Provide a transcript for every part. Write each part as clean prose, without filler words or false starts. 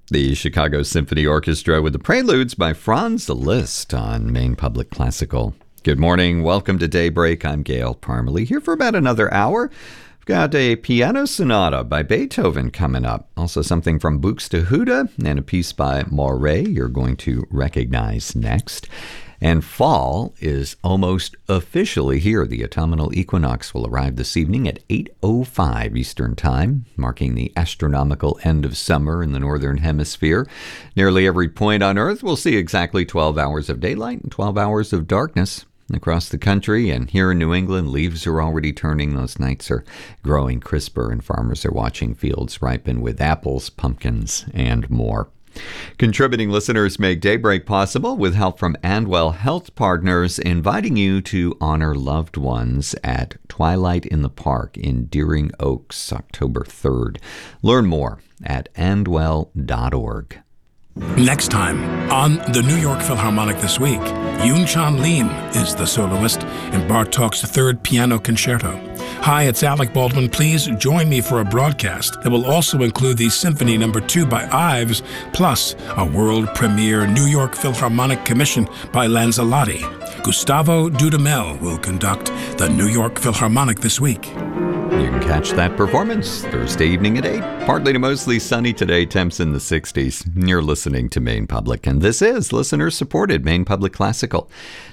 The Chicago Symphony Orchestra with the Preludes by Franz Liszt on Maine Public Classical. Good morning. Welcome to Daybreak. I'm Gail Parmalee, here for about another hour. We've got a piano sonata by Beethoven coming up. Also something from Buxtehude and a piece by Mauret you're going to recognize next. And fall is almost officially here. The autumnal equinox will arrive this evening at 8:05 Eastern Time, marking the astronomical end of summer in the Northern Hemisphere. Nearly every point on Earth will see exactly 12 hours of daylight and 12 hours of darkness. Across the country and here in New England, leaves are already turning. Those nights are growing crisper, and farmers are watching fields ripen with apples, pumpkins, and more. Contributing listeners make Daybreak possible with help from Andwell Health Partners, inviting you to honor loved ones at Twilight in the Park in Deering Oaks, October 3rd. Learn more at andwell.org. Next time on the New York Philharmonic This Week, Yoon-Chan Lim is the soloist in Bartók's Third Piano Concerto. Hi, it's Alec Baldwin. Please join me for a broadcast that will also include the Symphony No. 2 by Ives, plus a world premiere New York Philharmonic commission by Lanzalotti. Gustavo Dudamel will conduct the New York Philharmonic This Week. You can catch that performance Thursday evening at 8. Partly to mostly sunny today, temps in the 60s. You're listening to Maine Public, and this is listener-supported Maine Public Classical.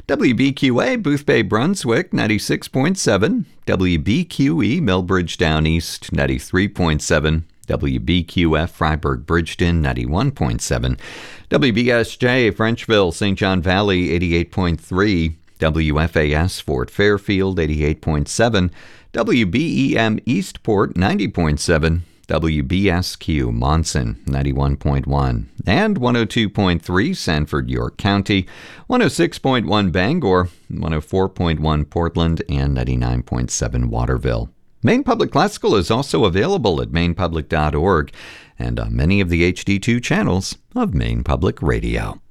WBQA, Boothbay, Brunswick, 96.7. WBQE, Millbridge Down East, 93.7. WBQF, Freiburg, Bridgeton, 91.7. WBSJ, Frenchville, St. John Valley, 88.3. WFAS, Fort Fairfield, 88.7. WBEM Eastport, 90.7, WBSQ Monson, 91.1, and 102.3 Sanford, York County, 106.1 Bangor, 104.1 Portland, and 99.7 Waterville. Maine Public Classical is also available at mainepublic.org and on many of the HD2 channels of Maine Public Radio.